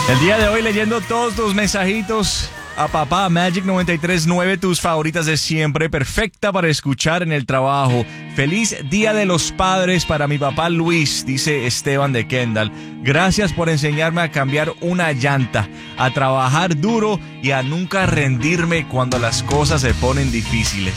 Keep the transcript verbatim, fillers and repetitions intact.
El día de hoy leyendo todos tus mensajitos a papá Magic noventa y tres punto nueve, tus favoritas de siempre, perfecta para escuchar en el trabajo. Feliz Día de los Padres para mi papá Luis, dice Esteban de Kendall. Gracias por enseñarme a cambiar una llanta, a trabajar duro y a nunca rendirme cuando las cosas se ponen difíciles.